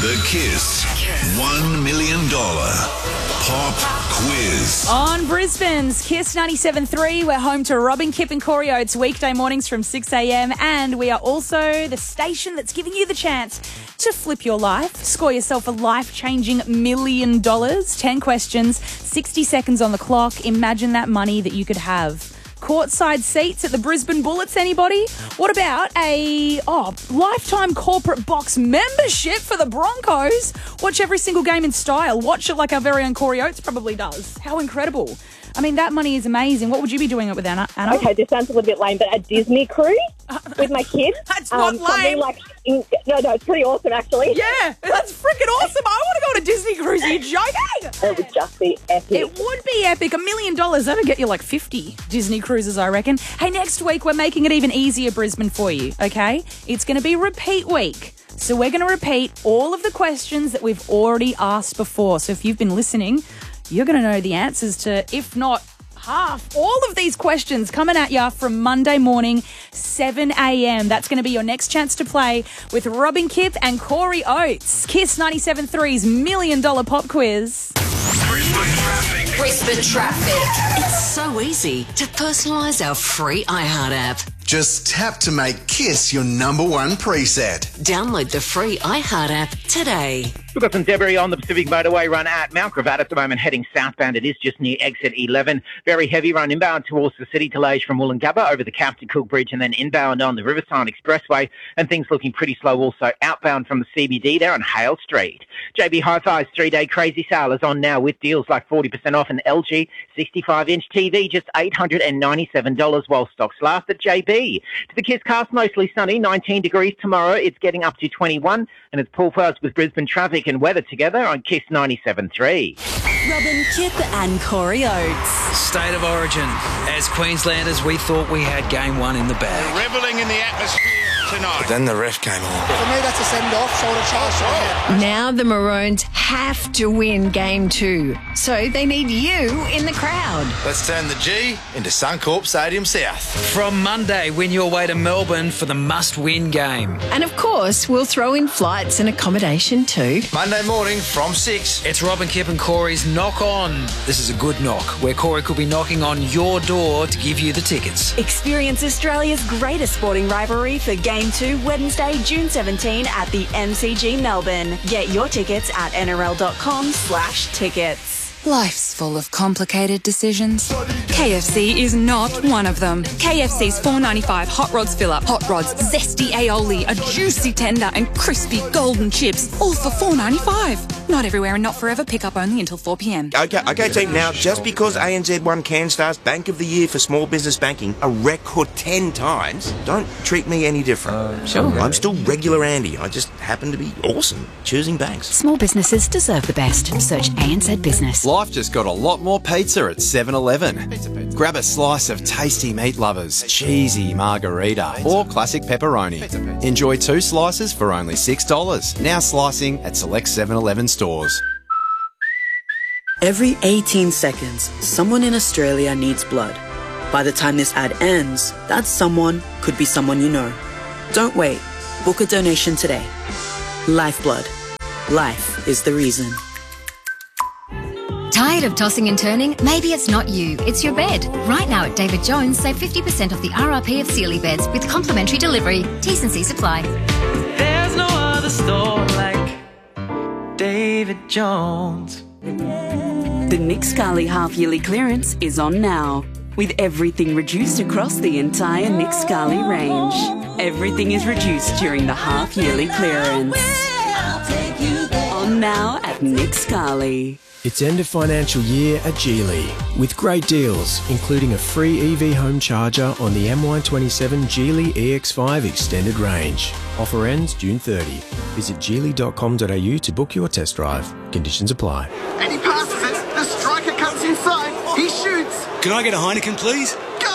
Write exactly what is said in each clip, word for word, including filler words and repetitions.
The Kiss one million dollars Pop Quiz. On Brisbane's Kiss ninety-seven point three, we're home to Robin, Kip and Corey Oates weekday mornings from six a.m. And we are also the station that's giving you the chance to flip your life, score yourself a life-changing million dollars. ten questions, sixty seconds on the clock. Imagine that money that you could have. Courtside seats at the Brisbane Bullets, anybody? What about a oh lifetime corporate box membership for the Broncos? Watch every single game in style. Watch it like our very own Corey Oates probably does. How incredible. I mean, that money is amazing. What would you be doing it with, Anna? Anna? Okay, this sounds a little bit lame, but a Disney cruise with my kids. That's not um, something lame. Like, no, no, it's pretty awesome, actually. Yeah, that's freaking awesome. I want to go on a Disney cruise. Are you joking? It would just be epic. It would be epic. A million dollars, that'll get you like fifty Disney cruises, I reckon. Hey, next week, we're making it even easier, Brisbane, for you, okay? It's going to be repeat week. So we're going to repeat all of the questions that we've already asked before. So if you've been listening, you're going to know the answers to, if not half, all of these questions coming at you from Monday morning, seven a.m. That's going to be your next chance to play with Robin Kip and Corey Oates. Kiss ninety-seven point three's Million Dollar Pop Quiz. Brisbane traffic. Brisbane traffic. It's so easy to personalise our free iHeart app. Just tap to make Kiss your number one preset. Download the free iHeart app today. We've got some debris on the Pacific Motorway run at Mount Gravatt at the moment, heading southbound. It is just near exit eleven. Very heavy run inbound towards the city, delays from Wollongabba over the Captain Cook Bridge and then inbound on the Riverside Expressway, and things looking pretty slow also outbound from the C B D there on Hale Street. J B Hi-Fi's three-day crazy sale is on now with deals like forty percent off an L G sixty-five inch T V, just eight hundred ninety-seven dollars while stocks last at J B. To the Kiss cast, mostly sunny, nineteen degrees tomorrow. It's getting up to twenty-one, and it's Paul Fowles with Brisbane traffic and weather together on Kiss ninety-seven point three. Robin Kip and Corey Oates. State of origin. As Queenslanders, we thought we had game one in the bag. Revelling in the atmosphere tonight. But then the ref came on. For me, that's a send-off. Shoulder charge. Oh, Now the Maroons have to win game two, so they need you in the crowd. Let's turn the G into Suncorp Stadium South. From Monday, win your way to Melbourne for the must-win game. And of course, we'll throw in flights and accommodation too. Monday morning from six. It's Robin Kip and Corey's Knock On. This is a good knock, where Corey could be knocking on your door to give you the tickets. Experience Australia's greatest sporting rivalry for Game two, Wednesday, June seventeenth at the M C G Melbourne. Get your tickets at N R L dot com slash tickets. Life's full of complicated decisions. K F C is not one of them. K F C's four ninety-five Hot Rods Fill-Up, Hot Rods, zesty aioli, a juicy tender and crispy golden chips, all for four ninety-five. Not everywhere and not forever. Pick up only until four p.m. Okay, okay, team. Now, just because A N Z won CanStar's Bank of the Year for small business banking a record ten times, don't treat me any different. Uh, sure. I'm still regular Andy. I just happen to be awesome choosing banks. Small businesses deserve the best. Search A N Z Business. Life just got a lot more pizza at seven eleven. Grab a slice of tasty meat lovers, cheesy margarita, or classic pepperoni. Enjoy two slices for only six dollars. Now slicing at select seven eleven stores. Every eighteen seconds, someone in Australia needs blood. By the time this ad ends, that someone could be someone you know. Don't wait. Book a donation today. Lifeblood. Life is the reason. Tired of tossing and turning? Maybe it's not you, it's your bed. Right now at David Jones, save fifty percent off the R R P of Sealy beds with complimentary delivery. T's and C's apply. There's no other store like David Jones. The Nick Scali half-yearly clearance is on now, with everything reduced across the entire Nick Scali range. Everything is reduced during the half-yearly clearance. On now at Nick Scali. It's end of financial year at Geely, with great deals, including a free E V home charger on the M Y twenty-seven Geely E X five Extended Range. Offer ends June thirtieth. Visit geely dot com dot a u to book your test drive. Conditions apply. And he passes it. The striker cuts inside. He shoots. Can I get a Heineken, please? Go!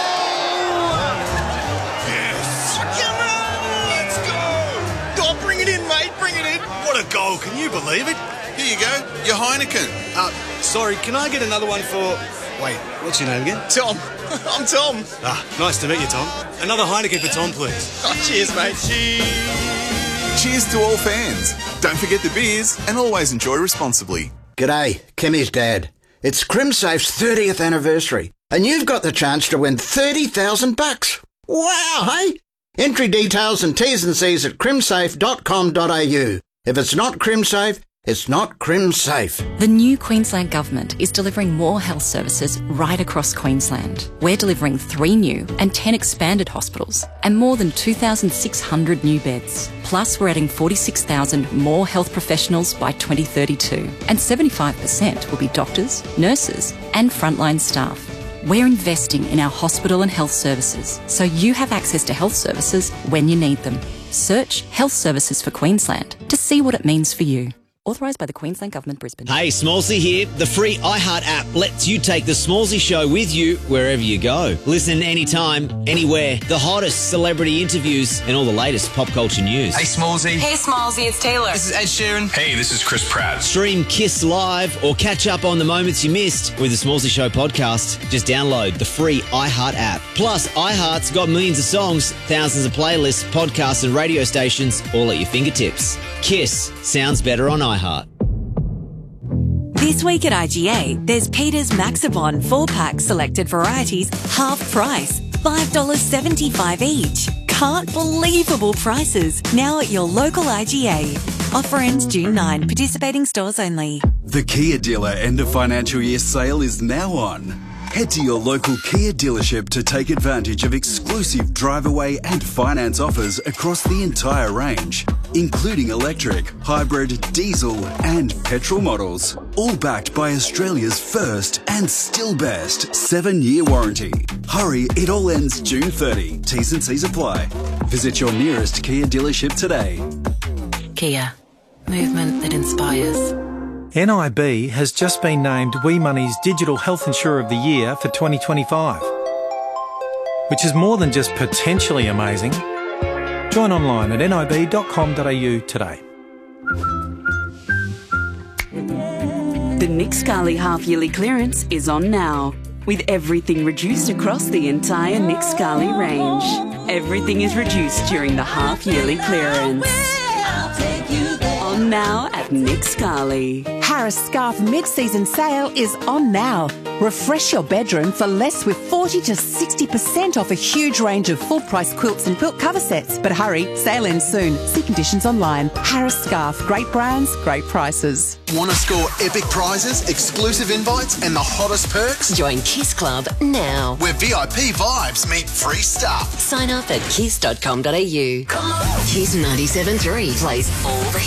Yes! Come on, let's go! Oh, bring it in, mate, bring it in. What a goal, can you believe it? Here you go, your Heineken. Uh, sorry, can I get another one for... Wait, what's your name again? Tom. I'm Tom. Ah, nice to meet you, Tom. Another Heineken for Tom, please. Oh, cheers, mate. Cheers. cheers to all fans. Don't forget the beers and always enjoy responsibly. G'day, Kimmy's dad. It's CrimSafe's thirtieth anniversary, and you've got the chance to win thirty thousand bucks. Wow, hey? Entry details and T's and C's at crimsafe dot com dot a u. If it's not CrimSafe, it's not CrimSafe. The new Queensland Government is delivering more health services right across Queensland. We're delivering three new and ten expanded hospitals and more than two thousand six hundred new beds. Plus, we're adding forty-six thousand more health professionals by twenty thirty-two, and seventy-five percent will be doctors, nurses and frontline staff. We're investing in our hospital and health services so you have access to health services when you need them. Search Health Services for Queensland to see what it means for you. Authorised by the Queensland Government, Brisbane. Hey, Smallsy here. The free iHeart app lets you take the Smallsy show with you wherever you go. Listen anytime, anywhere. The hottest celebrity interviews and all the latest pop culture news. Hey, Smallsy. Hey, Smallsy, it's Taylor. This is Ed Sheeran. Hey, this is Chris Pratt. Stream Kiss Live or catch up on the moments you missed with the Smallsy Show podcast. Just download the free iHeart app. Plus, iHeart's got millions of songs, thousands of playlists, podcasts and radio stations all at your fingertips. Kiss sounds better on iHeart. This week at I G A, there's Peter's Maxibon four-pack selected varieties, half price, five dollars seventy-five each. Can't believable prices, now at your local I G A. Offer ends June ninth, participating stores only. The Kia Dealer End of Financial Year sale is now on. Head to your local Kia dealership to take advantage of exclusive drive-away and finance offers across the entire range, including electric, hybrid, diesel and petrol models, all backed by Australia's first and still best seven-year warranty. Hurry, it all ends June thirtieth. T's and C's apply. Visit your nearest Kia dealership today. Kia. Movement that inspires. N I B has just been named WeMoney's Digital Health Insurer of the Year for twenty twenty-five, which is more than just potentially amazing. Join online at nib dot com dot a u today. The Nick Scali half-yearly clearance is on now, with everything reduced across the entire Nick Scali range. Everything is reduced during the half-yearly clearance. On now at Nick Scali. Harris Scarf mid-season sale is on now. Refresh your bedroom for less with forty to sixty percent off a huge range of full-price quilts and quilt cover sets. But hurry, sale ends soon. See conditions online. Harris Scarf, great brands, great prices. Want to score epic prizes, exclusive invites and the hottest perks? Join Kiss Club now. Where V I P vibes meet free stuff. Sign up at kiss dot com dot a u. Kiss ninety-seven point three plays all the